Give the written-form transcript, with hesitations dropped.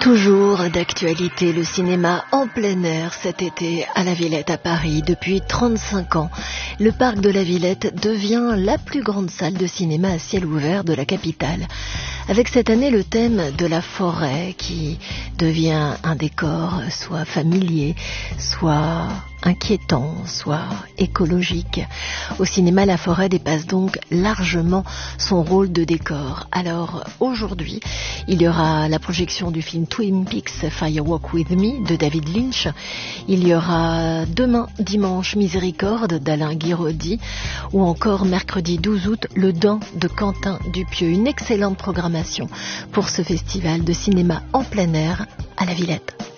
Toujours d'actualité, le cinéma en plein air cet été à la Villette à Paris. Depuis 35 ans, le parc de la Villette devient la plus grande salle de cinéma à ciel ouvert de la capitale. Avec cette année le thème de la forêt qui devient un décor soit familier, soit inquiétant, soit écologique. Au cinéma, la forêt dépasse donc largement son rôle de décor. Alors aujourd'hui, il y aura la projection du film Twin Peaks Fire Walk With Me de David Lynch. Il y aura demain, dimanche, Miséricorde d'Alain Guiraudy, ou encore mercredi 12 août, Le Dent de Quentin Dupieux. Une excellente programmation pour ce festival de cinéma en plein air à la Villette.